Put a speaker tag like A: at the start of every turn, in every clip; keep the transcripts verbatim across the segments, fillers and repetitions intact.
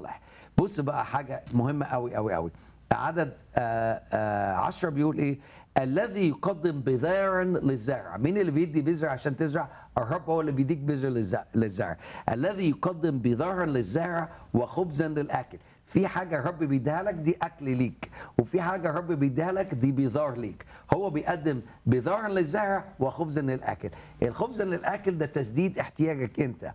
A: صالح. بص بقى حاجه مهمه قوي قوي قوي. عدد آآ آآ عشرة بيقول ايه؟ الذي يقدم بذارا للزرع. مين اللي بيدي بذر عشان تزرع؟ الرب هو اللي بيديك بذر للزرع. الذي يقدم بذارا للزرع وخبزا للاكل. في حاجه الرب بيديها لك دي اكل ليك، وفي حاجه الرب بيديها لك دي بذار ليك. هو بيقدم بذارا للزرع وخبزا للاكل. الخبزا للاكل ده تسديد احتياجك انت،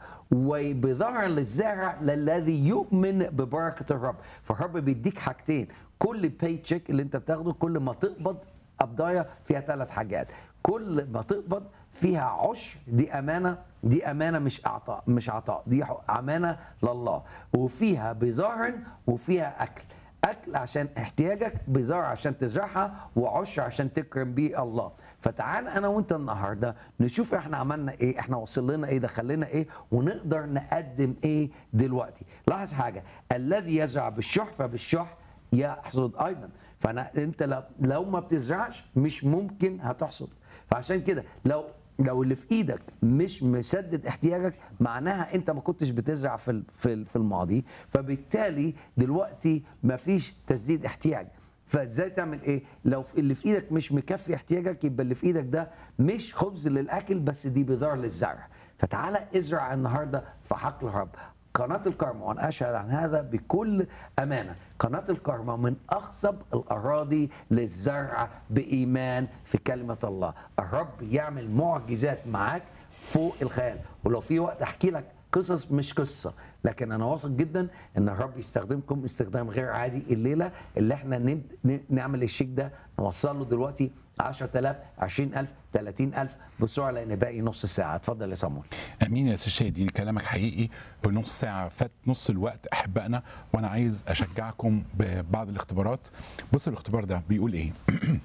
A: وبذارا للزرع للذي يؤمن ببركه الرب. فالرب بيديك حاجتين. كل باي تشيك اللي انت بتاخده، كل ما تقبض قبضايه فيها ثلاث حاجات. كل ما تقبض فيها عشر، دي امانه، دي امانه مش اعطاء، مش عطاء، دي امانه لله. وفيها بذار وفيها اكل. اكل عشان احتياجك، بذار عشان تزرعها، وعشر عشان تكرم بيه الله. فتعال انا وانت النهارده نشوف احنا عملنا ايه، احنا وصل لنا ايه، دخل لنا ايه، ونقدر نقدم ايه دلوقتي. لاحظ حاجه، الذي يزرع بالشح فبالشح يحصد ايضا. فانا انت لو ما بتزرعش مش ممكن هتحصد. فعشان كده لو لو اللي في ايدك مش مسدد احتياجك، معناها انت ما كنتش بتزرع في في في الماضي، فبالتالي دلوقتي ما فيش تسديد احتياج. فازاي تعمل ايه؟ لو اللي في ايدك مش مكفي احتياجك، يبقى اللي في ايدك ده مش خبز للاكل بس، دي بذار للزرع. فتعالى ازرع النهارده في حقل الرب. قناة الكارما، وأنا أشهد عن هذا بكل أمانة، قناة الكارما من أخصب الأراضي للزرع بإيمان في كلمة الله. الرب يعمل معجزات معاك فوق الخيال. ولو في وقت أحكي لك قصص مش قصة، لكن أنا واثق جدا إن الرب يستخدمكم استخدام غير عادي الليلة اللي احنا نعمل الشيك ده، نوصل له دلوقتي عشرة آلاف، عشرين ألف، ثلاثين ألف بسرعه، لان باقي نص ساعه. اتفضل يا صامويل.
B: امين يا استاذ شادي، كلامك حقيقي. ونص ساعه فات نص الوقت احبائنا، وانا عايز اشجعكم ببعض الاختبارات. بص الاختبار ده بيقول ايه؟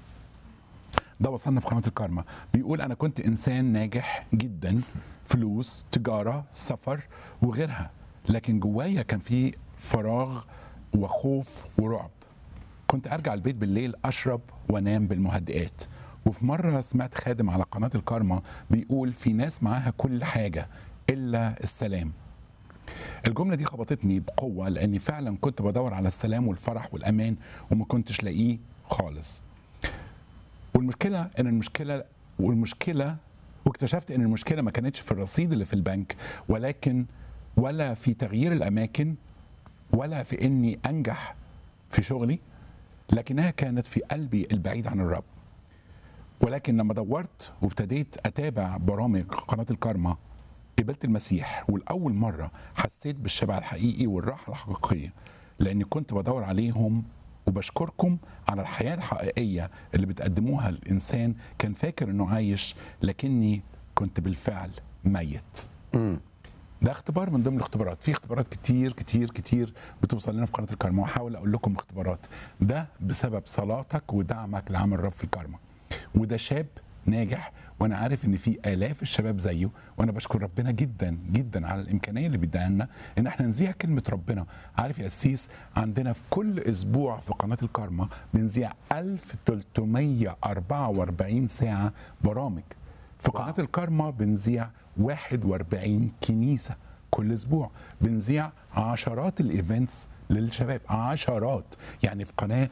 B: ده وصلنا في قناه الكارما. بيقول انا كنت انسان ناجح جدا، فلوس، تجاره، سفر وغيرها، لكن جوايا كان في فراغ وخوف ورعب. كنت ارجع البيت بالليل اشرب وانام بالمهدئات. وفي مرة سمعت خادم على قناة الكارما بيقول في ناس معاها كل حاجة إلا السلام. الجملة دي خبطتني بقوة، لأني فعلا كنت بدور على السلام والفرح والأمان وما كنتش لاقيه خالص. والمشكلة إن المشكلة والمشكلة واكتشفت إن المشكلة ما كانتش في الرصيد اللي في البنك، ولكن ولا في تغيير الأماكن، ولا في إني أنجح في شغلي، لكنها كانت في قلبي البعيد عن الرب. ولكن لما دورت وابتديت اتابع برامج قناه الكارما قبلت المسيح، والاول مره حسيت بالشبع الحقيقي والراحه الحقيقيه، لاني كنت بدور عليهم. وبشكركم على الحياه الحقيقيه اللي بتقدموها للانسان كان فاكر انه عايش، لكني كنت بالفعل ميت. م. ده اختبار من ضمن الاختبارات. في اختبارات كتير كتير كتير بتوصل لنا في قناه الكارما، وهحاول اقول لكم اختبارات. ده بسبب صلاتك ودعمك لعمل الرب في الكارما. وده شاب ناجح، وانا عارف ان في الاف الشباب زيه، وانا بشكر ربنا جدا جدا على الامكانيه اللي بيديها لنا ان احنا نذيع كلمه ربنا. عارف يا قسيس، عندنا في كل اسبوع في قناه الكارما بنذيع ألف وثلاثمية وأربعة وأربعين ساعه برامج. في قناه الكارما بنذيع واحد وأربعين كنيسه كل اسبوع، بنذيع عشرات الايفنتس للشباب، عشرات. يعني في قناه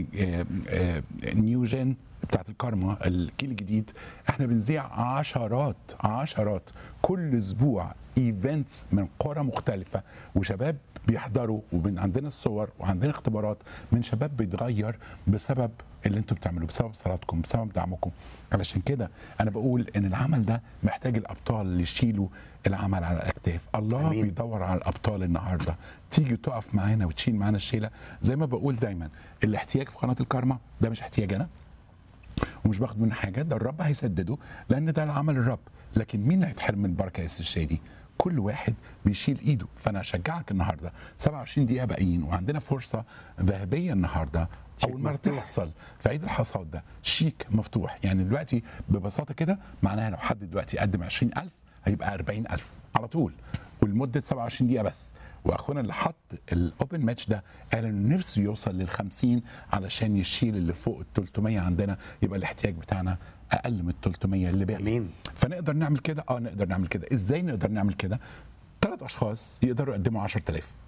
B: نيوجين بتاعت الكارما الجيل الجديد احنا بنذيع عشرات عشرات كل اسبوع ايفنتس من قرى مختلفه، وشباب بيحضروا، وعندنا الصور وعندنا اختبارات من شباب بيتغير بسبب اللي انتم بتعملوه، بسبب صلاتكم، بسبب دعمكم. علشان كده انا بقول ان العمل ده محتاج الابطال اللي يشيلوا العمل على الاكتاف. الله أمين. بيدور على الابطال النهارده تيجي تقف معانا وتشيل معانا الشيله. زي ما بقول دايما، الاحتياج في قناه الكارما ده مش احتياج انا، ومش باخد منه حاجه، ده الرب هيسدده لان ده العمل الرب. لكن مين اللي هيتحرم من البركه يا استاذ شادي؟ كل واحد بيشيل ايده. فانا اشجعك النهارده سبعة وعشرين دقيقه باقيين، وعندنا فرصه ذهبيه النهارده اول مره تحصل في عيد الحصاد ده. شيك مفتوح. يعني دلوقتي ببساطه كده معناها لو حد دلوقتي قدم عشرين ألف هيبقى أربعين ألف على طول، ولمده سبعة وعشرين دقيقه بس. واخونا اللي حط الاوبن ماتش ده قال انه نفسه يوصل للخمسين علشان يشيل اللي فوق ال ثلاثمية عندنا، يبقى الاحتياج بتاعنا اقل من ال ثلاثمية اللي باقي.
A: امين.
B: فنقدر نعمل كده. اه نقدر نعمل كده. ازاي نقدر نعمل كده؟ ثلاث اشخاص يقدروا يقدموا عشرة آلاف.